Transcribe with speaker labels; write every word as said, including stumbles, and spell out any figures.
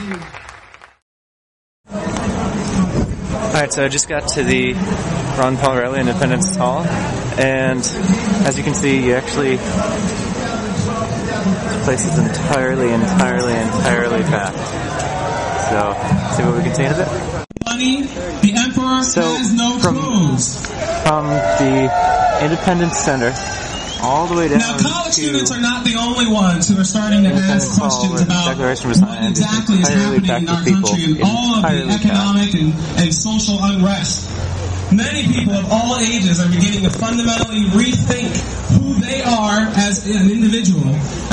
Speaker 1: Alright, so I just got to the Ron Paul Reilly Independence Hall, and as you can see, you actually, this place is entirely, entirely, entirely packed. So, see what we can see in a bit.
Speaker 2: Money, the Emperor
Speaker 1: so
Speaker 2: has no
Speaker 1: from,
Speaker 2: clothes.
Speaker 1: From the Independence Center all the way down
Speaker 2: now, college
Speaker 1: to
Speaker 2: students are not the only ones who are starting to ask questions about what exactly is happening in our country and all of the economic and, and social unrest. Many people of all ages are beginning to fundamentally rethink who they are as an individual